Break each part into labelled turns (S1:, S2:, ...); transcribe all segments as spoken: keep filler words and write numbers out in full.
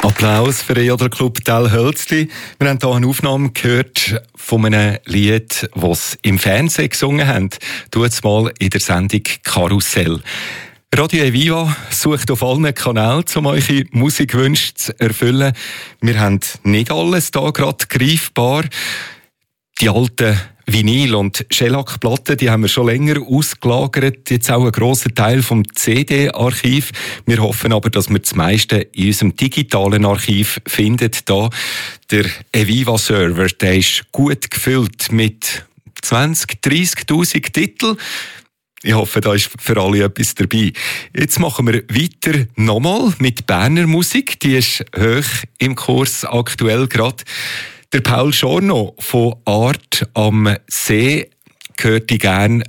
S1: Applaus für den Jodlerclub Telhölzli. Wir haben hier eine Aufnahme gehört von einem Lied, das sie im Fernsehen gesungen haben. Tut's mal in der Sendung Karussell. Radio Eviva sucht auf allen Kanälen, um eure Musikwünsche zu erfüllen. Wir haben nicht alles hier gerade greifbar. Die alten Vinyl- und Shellac-Platten, die haben wir schon länger ausgelagert. Jetzt auch ein grosser Teil vom C D-Archiv. Wir hoffen aber, dass wir das meiste in unserem digitalen Archiv finden. Da der Eviva-Server, der ist gut gefüllt mit zwanzig, dreissigtausend Titeln. Ich hoffe, da ist für alle etwas dabei. Jetzt machen wir weiter nochmal mit Berner Musik. Die ist hoch im Kurs aktuell gerade. Der Paul Schorno von Art am See hörte gern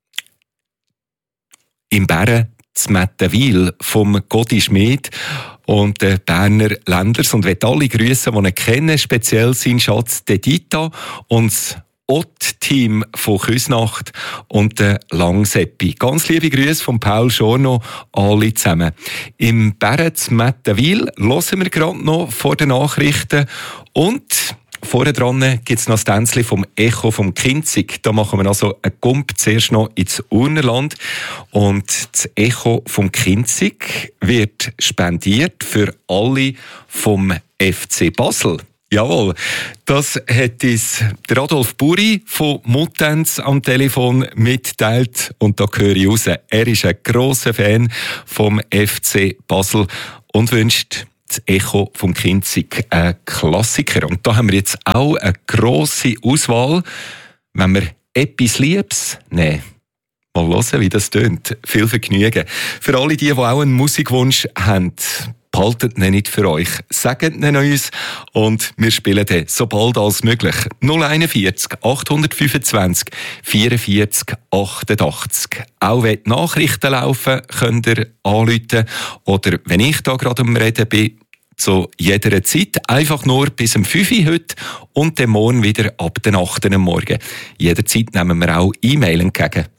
S1: im Bären zu Mettenwil vom Godi Schmid und den Berner Ländlers und will alle grüssen, die ihn kennen, speziell seinen Schatz Dedita und das Ott-Team von Küsnacht und der Langseppi. Ganz liebe Grüße von Paul Schorno, alle zusammen. Im Bären zu Mettenwil hören wir gerade noch vor den Nachrichten und vorne dran gibt es noch ein Tänzchen vom Echo vom Kinzig. Da machen wir also einen Gump zuerst noch ins Urnerland. Und das Echo vom Kinzig wird spendiert für alle vom F C Basel. Jawohl, das hat uns der Adolf Buri von Muttenz am Telefon mitteilt. Und da höre ich raus, er ist ein grosser Fan vom F C Basel und wünscht das Echo vom Kinzig, ein Klassiker. Und da haben wir jetzt auch eine grosse Auswahl. Wenn wir etwas Liebes nehmen, mal hören, wie das tönt. Viel Vergnügen. Für alle die, die auch einen Musikwunsch haben, behaltet ihn nicht für euch. Sagt ihn uns und wir spielen den so bald als möglich. null einundvierzig, achthundertfünfundzwanzig, vierundvierzig, achtundachtzig. Auch wenn die Nachrichten laufen, könnt ihr anrufen. Oder wenn ich da gerade am Reden bin, zu jeder Zeit. Einfach nur bis um fünf Uhr heute und dann morgen wieder ab den acht Uhr am Morgen. Jederzeit nehmen wir auch E-Mail entgegen.